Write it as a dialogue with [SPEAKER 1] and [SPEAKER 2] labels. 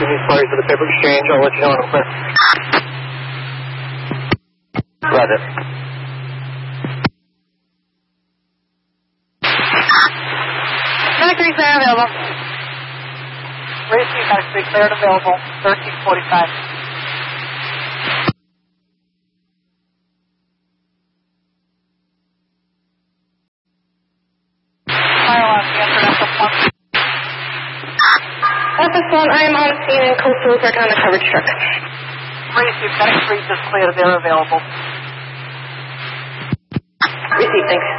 [SPEAKER 1] give me sorry for the paper exchange. I'll let you know when I'm clear. Roger.
[SPEAKER 2] 93 clear available. Receive 93 cleared available. 1345.
[SPEAKER 3] FS1, I am on scene in Coastal Resort on the coverage truck.
[SPEAKER 2] Receive 93 just cleared. They're available.
[SPEAKER 3] Receive, thanks.